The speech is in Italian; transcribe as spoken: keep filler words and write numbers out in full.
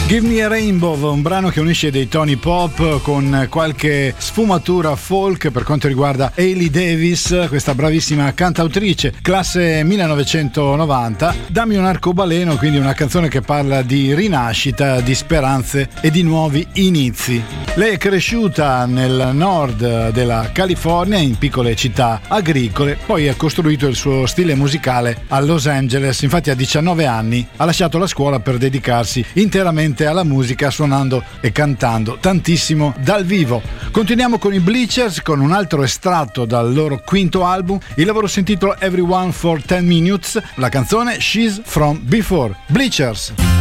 Give Me a Rainbow, un brano che unisce dei toni pop con qualche sfumatura folk per quanto riguarda Hailey Davis, questa bravissima cantautrice, classe millenovecentonovanta. Dammi un arcobaleno, quindi una canzone che parla di rinascita, di speranze e di nuovi inizi. Lei è cresciuta nel nord della California, in piccole città agricole, poi ha costruito il suo stile musicale a Los Angeles. Infatti a diciannove anni ha lasciato la scuola per dedicarsi interamente alla musica, suonando e cantando tantissimo dal vivo. Continuiamo con i Bleachers con un altro estratto dal loro quinto album. Il lavoro si intitola Everyone for ten minutes, la canzone She's From Before. Bleachers.